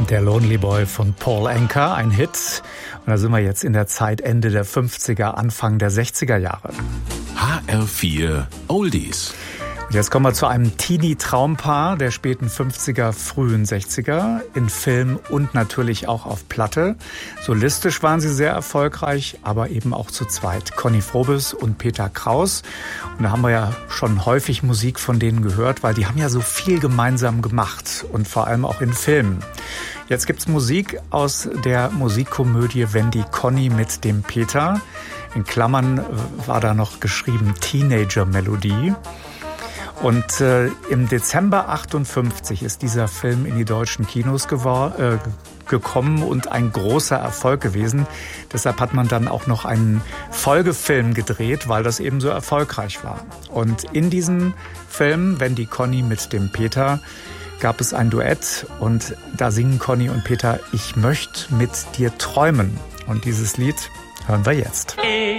Der Lonely Boy von Paul Anka, ein Hit. Und da sind wir jetzt in der Zeit Ende der 50er, Anfang der 60er Jahre. HR4 Oldies. Und jetzt kommen wir zu einem Teenie-Traumpaar der späten 50er, frühen 60er, in Film und natürlich auch auf Platte. Solistisch waren sie sehr erfolgreich, aber eben auch zu zweit. Conny Frobes und Peter Kraus. Und da haben wir ja schon häufig Musik von denen gehört, weil die haben ja so viel gemeinsam gemacht und vor allem auch in Filmen. Jetzt gibt's Musik aus der Musikkomödie Wenn die Conny mit dem Peter. In Klammern war da noch geschrieben Teenager-Melodie. Und im Dezember 58 ist dieser Film in die deutschen Kinos gekommen und ein großer Erfolg gewesen. Deshalb hat man dann auch noch einen Folgefilm gedreht, weil das eben so erfolgreich war. Und in diesem Film, Wenn die Conny mit dem Peter, gab es ein Duett und da singen Conny und Peter, ich möchte mit dir träumen. Und dieses Lied hören wir jetzt.